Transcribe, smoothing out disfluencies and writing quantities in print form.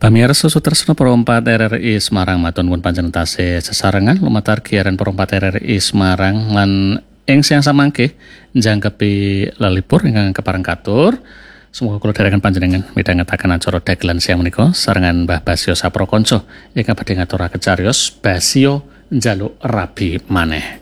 Pamirsa Sutresna Perompat RRI Semarang matur nuwun panjenengan sesarengan lumatar giaran Perompat RRI Semarang lan ing siang samangke njangkepi lelipur ingkang kepareng katur. Semoga kula dherekaken panjenengan midhangetaken acara dagelan siang menika sarengan Mbah Basio Saprokonco ingkang badhe ngaturaken cariyos Basio njaluk rabi maneh.